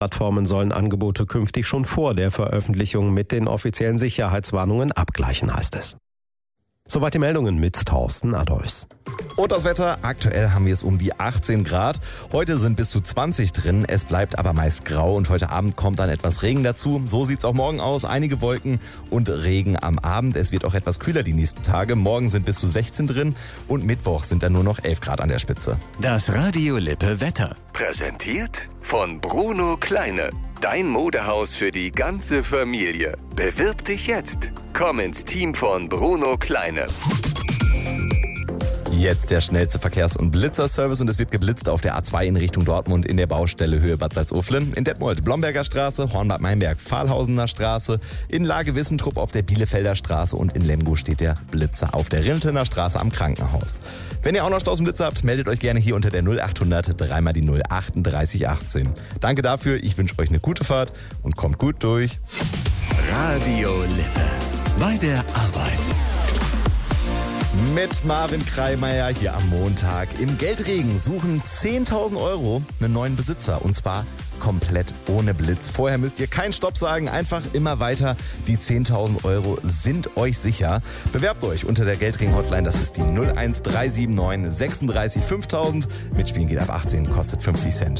Plattformen sollen Angebote künftig schon vor der Veröffentlichung mit den offiziellen Sicherheitswarnungen abgleichen, heißt es. Soweit die Meldungen mit Thorsten Adolfs. Und das Wetter, aktuell haben wir es um die 18 Grad. Heute sind bis zu 20 drin, es bleibt aber meist grau und heute Abend kommt dann etwas Regen dazu. So sieht es auch morgen aus, einige Wolken und Regen am Abend. Es wird auch etwas kühler die nächsten Tage. Morgen sind bis zu 16 drin und Mittwoch sind dann nur noch 11 Grad an der Spitze. Das Radio Lippe Wetter. Präsentiert von Bruno Kleine. Dein Modehaus für die ganze Familie. Bewirb dich jetzt. Komm ins Team von Bruno Kleine. Jetzt der schnellste Verkehrs- und Blitzerservice und es wird geblitzt auf der A2 in Richtung Dortmund in der Baustelle Höhe Bad Salzuflen, in Detmold Blomberger Straße, Hornbad Meinberg Pfahlhausener Straße, in Lage Wissentrupp auf der Bielefelder Straße und in Lemgo steht der Blitzer auf der Rintelner Straße am Krankenhaus. Wenn ihr auch noch Staus und Blitzer habt, meldet euch gerne hier unter der 0800 3 mal die 0 38 18. Danke dafür, ich wünsche euch eine gute Fahrt und kommt gut durch. Radio Lippe. Bei der Arbeit. Mit Marvin Kreimeier hier am Montag. Im Geldregen suchen 10.000 € einen neuen Besitzer und zwar komplett ohne Blitz. Vorher müsst ihr keinen Stopp sagen, einfach immer weiter. Die 10.000 € sind euch sicher. Bewerbt euch unter der Geldregen-Hotline, das ist die 01379 36 5000. Mitspielen geht ab 18, kostet 50 Cent.